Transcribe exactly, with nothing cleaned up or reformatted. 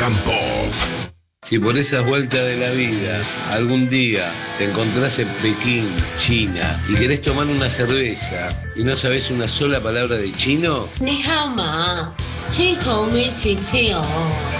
and Pop. Si por esas vueltas de la vida algún día te encontrás en Pekín, China, y querés tomar una cerveza y no sabés una sola palabra de chino, Ni hao ma, chi hou mi chi chi oh.